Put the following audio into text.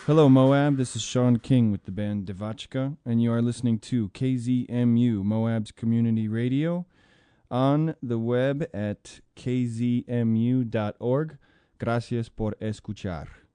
Hello, Moab. This is Sean King with the band Devachka, and you are listening to KZMU, Moab's Community Radio, on the web at kzmu.org. Gracias por escuchar.